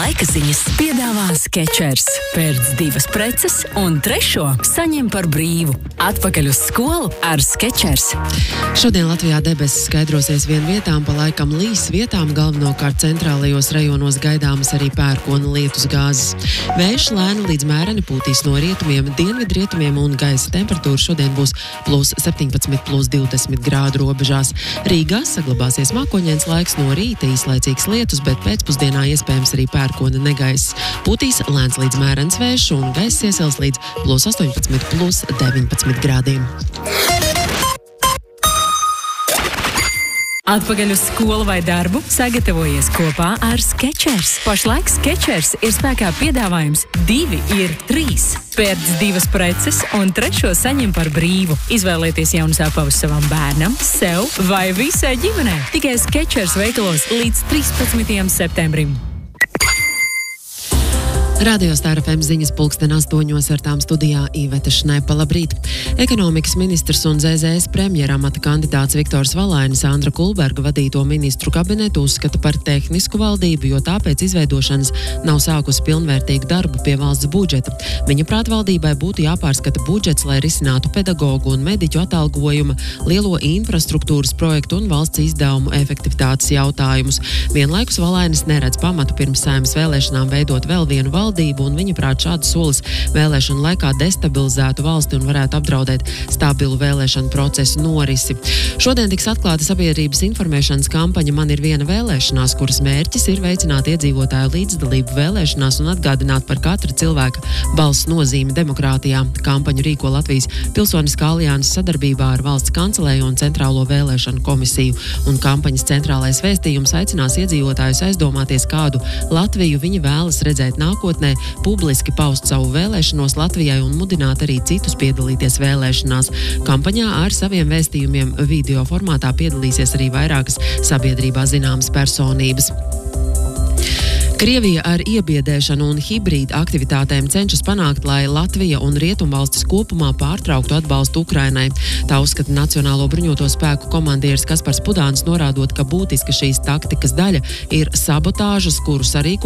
Laika ziņas piedāvā Skechers. Pērc 2 preces un 3. saņem par brīvu. Atpakaļ uz skolu ar Skechers. Šodien Latvijā debesis skaidrosies vien vietām, pa laikam līs vietām, galvenokārt centrālajos rajonos gaidāmas arī pērkona lietus gāzes. Vējš lēni līdz mēreni pūtīs no rietumiem, dienvidrietumiem un gaisa temperatūra šodien būs +17, +20 grādu robežās. Rīgā saglabāsies mākoņains laiks no rīta, īslaicīgs lietus, bet pēcpusdienā iespējams arī pērkona negaiss. Pūtīs lēns līdz mērens vējš un gaiss iesils līdz +18, +19 grādiem. Atpakaļ uz skolu vai darbu sagatavojies kopā ar Skechers. Pašlaik Skechers ir spēkā piedāvājums 2 ir 3. Pērc 2 preces un 3. saņem par brīvu. Izvēlieties jaunas apavus savam bērnam, sev vai visai ģimenei. Tikai Skechers veikalos līdz 13. septembrim. Radio Star FM ziņas 8:00 ar tām studijā Iveta Šnepa. Labrīt! Ekonomikas ministrs un ZZS premjera amata kandidāts Viktors Valainis Andra Kulberga vadīto ministru kabinetu uzskata par tehnisku valdību, jo tāpēc izveidošanas nav sākusi pilnvērtīgu darbu pie valsts budžeta. Viņa prāt valdībai būtu jāpārskata budžets, lai risinātu pedagogu un mediķu atalgojuma, lielo infrastruktūras projektu un valsts izdevumu efektivitātes jautājumus. Vienlaikus Valainis neredz pamatu pirms Saeimas vēlēšanām veidot vēl vienu valdību, un viņa prāt šāds solis vēlēšanu laikā destabilizētu valsti un varētu apdraudēt stabilu vēlēšanu procesu norisi. Šodien tiks atklāta sabiedrības informēšanas kampaņa Man ir viena vēlēšanās, kuras mērķis ir veicināt iedzīvotāju līdzdalību vēlēšanās un atgādināt par katra cilvēka balss nozīmi demokrātijā. Kampaņu rīko Latvijas Pilsoniskā alianses sadarbībā ar Valsts kancelēju un Centrālo vēlēšanu komisiju, un kampaņas centrālais vēstījums aicinās iedzīvotājus aizdomāties, kādu Latviju viņi vēlas redzēt nākotnē, publiski paust savu vēlēšanos Latvijai un mudināt arī citus piedalīties vēlēšanās. Kampaņā ar saviem vēstījumiem video formātā piedalīsies arī vairākas sabiedrībā zināmas personības. Krievija ar iebiedēšanu un hibrīda aktivitātēm cenšas panākt, lai Latvija un Rietumvalstis kopumā pārtrauktu atbalstu Ukrainai. Tā uzskata Nacionālo bruņoto spēku komandieris Kaspars Pudāns, norādot, ka būtiska šīs taktikas daļa ir sabotāžas, kuru sarīko